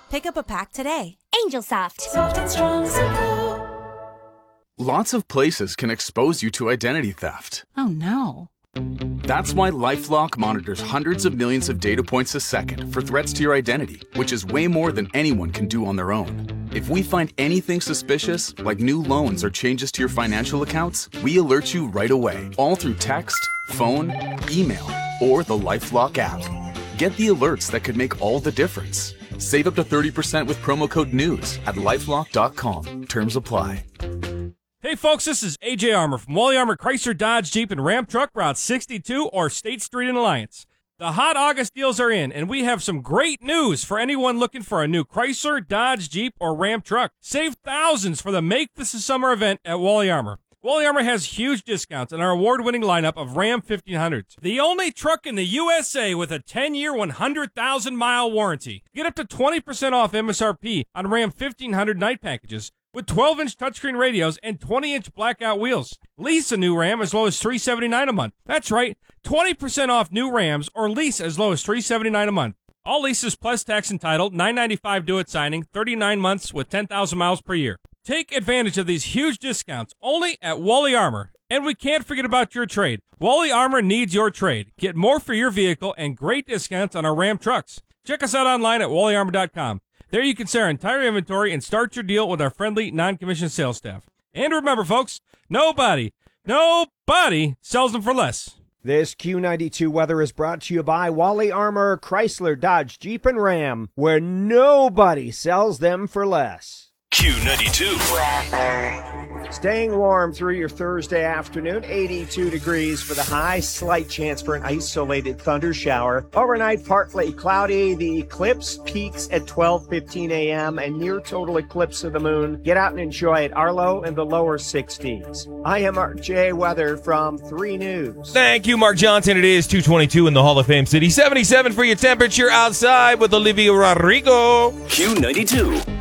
Pick up a pack today. Angel Soft. Soft and strong, simple. Lots of places can expose you to identity theft. Oh, no. That's why LifeLock monitors hundreds of millions of data points a second for threats to your identity, which is way more than anyone can do on their own. If we find anything suspicious, like new loans or changes to your financial accounts, we alert you right away, all through text, phone, email, or the LifeLock app. Get the alerts that could make all the difference. Save up to 30% with promo code NEWS at lifelock.com. Terms apply. Hey folks, this is AJ Armour from Wally Armour Chrysler Dodge Jeep and Ram Truck, Route 62 or State Street in Alliance. The hot August deals are in, and we have some great news for anyone looking for a new Chrysler, Dodge, Jeep, or Ram truck. Save thousands for the Make This a Summer event at Wally Armour. Wally Armour has huge discounts on our award-winning lineup of Ram 1500s. The only truck in the USA with a 10-year, 100,000-mile warranty. Get up to 20% off MSRP on Ram 1500 night packages with 12-inch touchscreen radios and 20-inch blackout wheels. Lease a new Ram as low as $379 a month. That's right, 20% off new Rams or lease as low as $379 a month. All leases plus tax and title, $995 due at signing, 39 months with 10,000 miles per year. Take advantage of these huge discounts only at Wally Armour. And we can't forget about your trade. Wally Armour needs your trade. Get more for your vehicle and great discounts on our Ram trucks. Check us out online at wallyarmour.com. There you can see our entire inventory and start your deal with our friendly, non-commissioned sales staff. And remember, folks, nobody sells them for less. This Q92 weather is brought to you by Wally Armour, Chrysler, Dodge, Jeep, and Ram, where nobody sells them for less. Q92 weather. Staying warm through your Thursday afternoon, 82 degrees for the high, slight chance for an isolated thunder shower. Overnight, partly cloudy. The eclipse peaks at 12:15 a.m. and near total eclipse of the moon. Get out and enjoy it. Our low in the lower 60s. I am Mark J. Weather from 3 News. Thank you, Mark Johnson. It is 222 in the Hall of Fame city. 77 for your temperature outside with Olivia Rodrigo. Q92.